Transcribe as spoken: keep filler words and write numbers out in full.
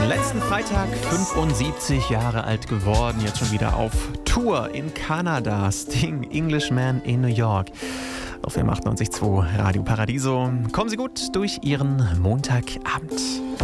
Letzten Freitag fünfundsiebzig Jahre alt geworden, jetzt schon wieder auf Tour in Kanada. Sting, Englishman in New York. Auf dem achtundneunzig Komma zwei Radio Paradiso. Kommen Sie gut durch Ihren Montagabend.